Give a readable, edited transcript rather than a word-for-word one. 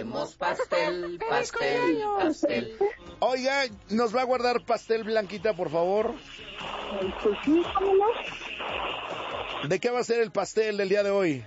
Queremos pastel, pastel, pastel. Oiga, ¿nos va a guardar pastel, Blanquita, por favor? Pues sí, ¿cómo no? ¿De qué va a ser el pastel del día de hoy?